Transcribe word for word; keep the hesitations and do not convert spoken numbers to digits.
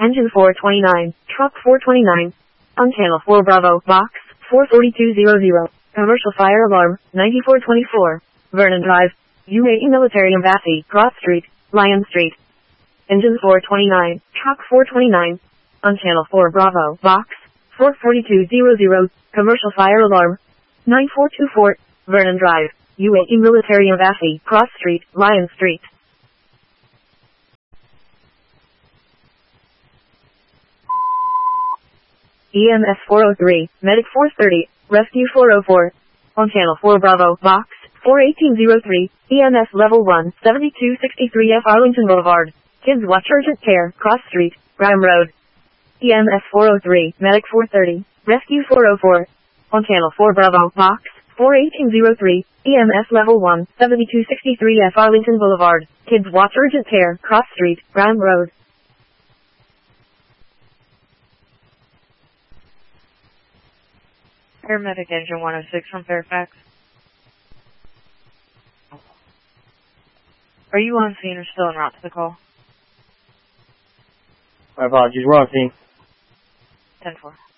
Engine four twenty-nine, Truck four twenty-nine. On Channel four Bravo, Box four forty-two hundred. Commercial fire alarm, ninety-four twenty-four. Vernon Drive, U A E Military Embassy, Cross Street, Lyon Street. Engine four twenty-nine, Truck four twenty-nine. On Channel four Bravo, Box four forty-two hundred. Commercial fire alarm, nine four two four. Vernon Drive, U A E Military Embassy, Cross Street, Lyon Street. E M S four oh three, Medic four thirty, Rescue four oh four. On Channel four Bravo, Box four eighteen oh three, E M S Level one, seventy-two sixty-three F Arlington Boulevard. Kids Watch Urgent Care, Cross Street, Graham Road. E M S four oh three, Medic four thirty, Rescue four oh four. On Channel four Bravo, Box four eighteen oh three, E M S Level one, seventy-two sixty-three F Arlington Boulevard. Kids Watch Urgent Care, Cross Street, Graham Road. Paramedic Engine one oh six from Fairfax. Are you on scene or still en route to the call? My apologies, we're on scene. ten four.